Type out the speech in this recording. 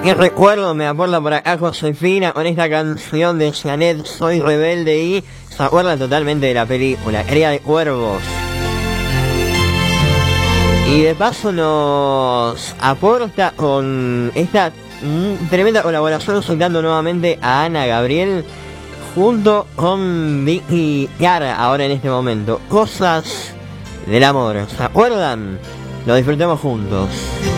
qué recuerdo, me acuerda por acá Josefina con esta canción de Janet, Soy Rebelde, y se acuerda totalmente de la película, Cría de Cuervos. Y de paso nos aporta con esta tremenda colaboración, soltando nuevamente a Ana Gabriel junto con Vicky Cara ahora en este momento. Cosas del amor, ¿se acuerdan? Lo disfrutemos juntos.